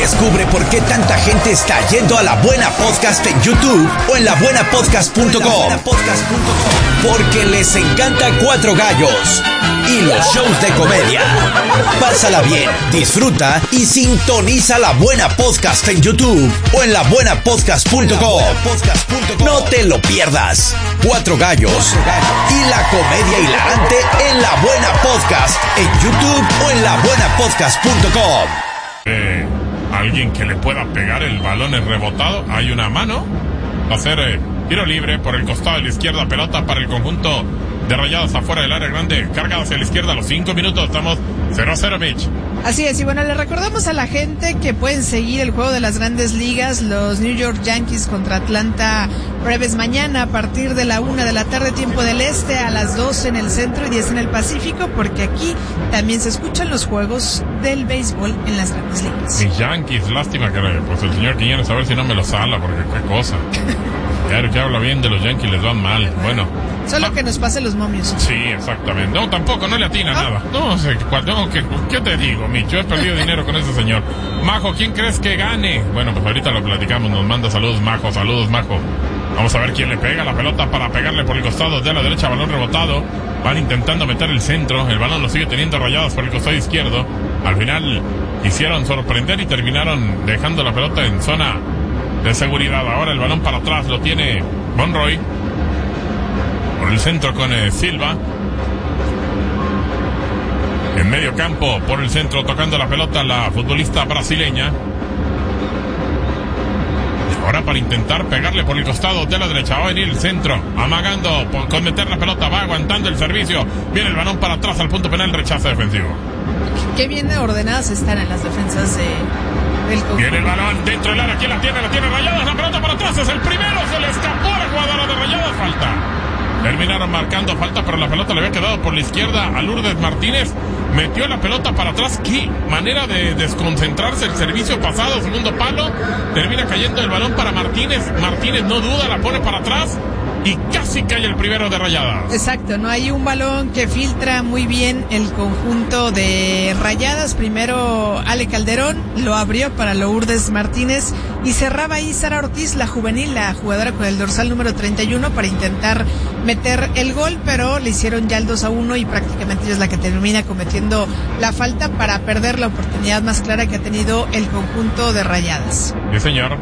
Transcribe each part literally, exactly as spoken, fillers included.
Descubre por qué tanta gente está yendo a La Buena Podcast en YouTube o en la buena podcast punto com. Porque les encanta Cuatro Gallos y los shows de comedia. Pásala bien, disfruta y sintoniza La Buena Podcast en YouTube o en la buena podcast punto com. No te lo pierdas. Cuatro Gallos y la comedia hilarante en La Buena Podcast en YouTube o en la buena podcast punto com. Eh, alguien que le pueda pegar el balón en rebotado. Hay una mano. Va a ser eh, tiro libre por el costado de la izquierda. Pelota para el conjunto de Rayados afuera del área grande. Carga hacia la izquierda a los cinco minutos. Estamos cero a cero, Mitch. Así es, y bueno, le recordamos a la gente que pueden seguir el juego de las grandes ligas, los New York Yankees contra Atlanta Braves mañana a partir de la una de la tarde, tiempo del este, a las doce en el centro y diez en el Pacífico, porque aquí también se escuchan los juegos del béisbol en las grandes ligas. Mis Yankees, lástima que pues el señor Quiñones a ver si no me lo sala, porque qué cosa. Claro que habla bien de los Yankees, les van mal. Bueno. Solo que nos pase los momios. Sí, exactamente. No, tampoco, no le atina ¿Ah? nada. No sé, no, ¿qué, ¿qué te digo, Micho? He perdido dinero con ese señor. Majo, ¿quién crees que gane? Bueno, pues ahorita lo platicamos. Nos manda saludos, Majo. Saludos, Majo. Vamos a ver quién le pega la pelota para pegarle por el costado de la derecha. Balón rebotado. Van intentando meter el centro. El balón lo sigue teniendo Rayados por el costado izquierdo. Al final quisieron sorprender y terminaron dejando la pelota en zona de seguridad. Ahora el balón para atrás lo tiene Monroy. Por el centro con eh, Silva. En medio campo, por el centro, tocando la pelota la futbolista brasileña. Ahora para intentar pegarle por el costado de la derecha. Va a venir el centro, amagando por, con meter la pelota, va aguantando el servicio. Viene el balón para atrás al punto penal, rechazo defensivo. Qué bien ordenadas están en las defensas de... Viene el balón dentro del área. ¿Quién la tiene? La tiene Rayados. La pelota para atrás. Es el primero. Se le escapó a la jugadora de Rayados. Falta. Terminaron marcando falta, pero la pelota le había quedado por la izquierda a Lourdes Martínez. Metió la pelota para atrás. Qué manera de desconcentrarse. El servicio pasado, segundo palo. Termina cayendo el balón para Martínez. Martínez no duda, la pone para atrás. Y casi cae el primero de Rayadas. Exacto, no hay un balón que filtra muy bien el conjunto de Rayadas. Primero Ale Calderón lo abrió para Lourdes Martínez y cerraba ahí Sara Ortiz, la juvenil, la jugadora con el dorsal número treinta y uno, para intentar meter el gol, pero le hicieron ya el dos a uno y prácticamente ella es la que termina cometiendo la falta para perder la oportunidad más clara que ha tenido el conjunto de Rayadas. Sí, señor.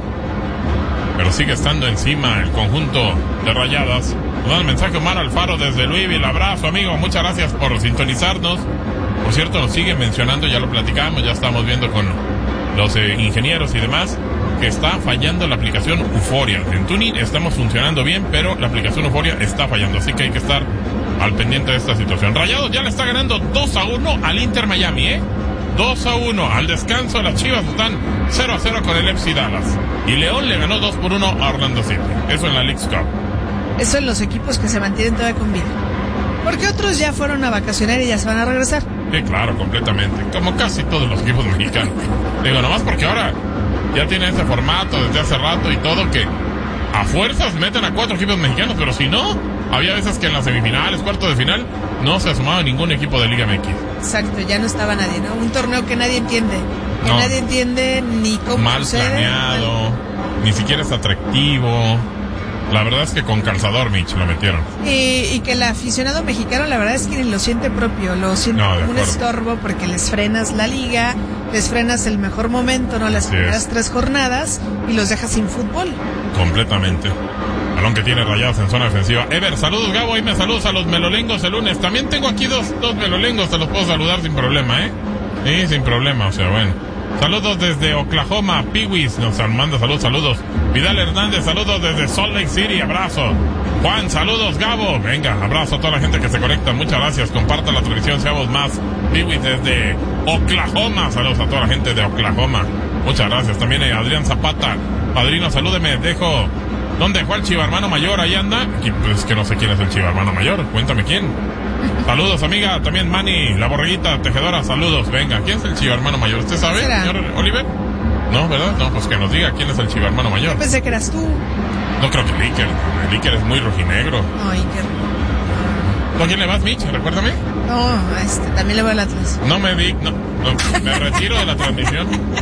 Pero sigue estando encima el conjunto de Rayadas. Nos da el mensaje Omar Alfaro desde Louisville. Abrazo, amigo. Muchas gracias por sintonizarnos. Por cierto, nos sigue mencionando, ya lo platicamos, ya estamos viendo con los eh, ingenieros y demás, que está fallando la aplicación Euforia. En Tuning estamos funcionando bien, pero la aplicación Euforia está fallando. Así que hay que estar al pendiente de esta situación. Rayados ya le está ganando dos a uno al Inter Miami, ¿eh? dos a uno. Al descanso las Chivas están cero a cero con el F C Dallas. Y León le ganó dos por uno a Orlando City. Eso en la Leagues Cup. Eso en los equipos que se mantienen todavía con vida. Porque otros ya fueron a vacacionar y ya se van a regresar. Sí, claro, completamente. Como casi todos los equipos mexicanos. Digo, nomás porque ahora ya tienen ese formato desde hace rato y todo, que a fuerzas meten a cuatro equipos mexicanos. Pero si no, había veces que en las semifinales, cuartos de final, no se asomaba ningún equipo de Liga M X. Exacto, ya no estaba nadie, ¿no? Un torneo que nadie entiende. Que no. nadie entiende ni cómo Mal sucede. planeado, mal. Ni siquiera es atractivo. La verdad es que con calzador, Mitch, lo metieron. Y, y que el aficionado mexicano, la verdad es que ni lo siente propio, lo siente no, como un estorbo, porque les frenas la liga, les frenas el mejor momento, ¿no? Las Así primeras es. tres jornadas, y los dejas sin fútbol. Completamente. Balón que tiene Rayados en zona defensiva. Ever, saludos, Gabo, y me saludos a los melolengos el lunes. También tengo aquí dos, dos melolengos, te los puedo saludar sin problema, ¿eh? Sí, sin problema, o sea, bueno. Saludos desde Oklahoma, Piwis nos manda saludos, saludos. Vidal Hernández, saludos desde Salt Lake City, abrazo. Juan, saludos, Gabo. Venga, abrazo a toda la gente que se conecta, muchas gracias. Comparta la transmisión, seamos más. Piwis desde Oklahoma, saludos a toda la gente de Oklahoma. Muchas gracias. También eh, Adrián Zapata, padrino, salúdeme, dejo... ¿Dónde dejó el chiva hermano mayor? Ahí anda. Y pues que no sé quién es el chiva hermano mayor. Cuéntame quién. Saludos, amiga. También Manny, la borreguita tejedora. Saludos. Venga, ¿quién es el chiva hermano mayor? ¿Usted sabe, señor Oliver? No, ¿verdad? No, pues que nos diga quién es el chiva hermano mayor. Yo pensé que eras tú. No creo que Iker. El Iker es muy rojinegro. No, Iker. ¿Tú a quién le vas, Mitch? Recuérdame. No, este, también le voy al Atlas. No me di... No, no, me retiro de la transmisión.